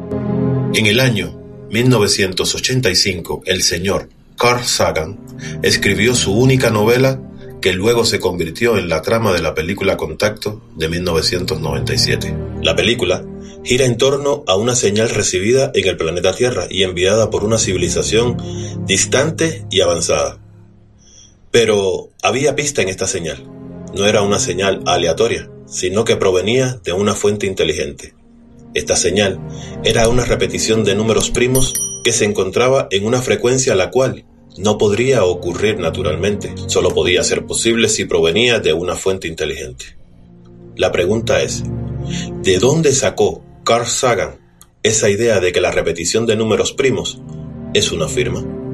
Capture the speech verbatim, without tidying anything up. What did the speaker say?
En el año mil novecientos ochenta y cinco, el señor Carl Sagan escribió su única novela que luego se convirtió en la trama de la película Contacto de mil novecientos noventa y siete. La película gira en torno a una señal recibida en el planeta Tierra y enviada por una civilización distante y avanzada. Pero había pista en esta señal. No era una señal aleatoria, sino que provenía de una fuente inteligente. Esta señal era una repetición de números primos que se encontraba en una frecuencia a la cual no podría ocurrir naturalmente, solo podía ser posible si provenía de una fuente inteligente. La pregunta es, ¿de dónde sacó Carl Sagan esa idea de que la repetición de números primos es una firma?